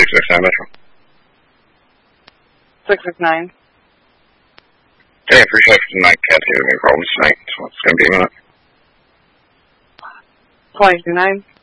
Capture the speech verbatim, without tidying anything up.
six nine Metro. six six nine. Hey, I appreciate it. My cat's giving me problems tonight, so it's going to be a minute. twenty two nine.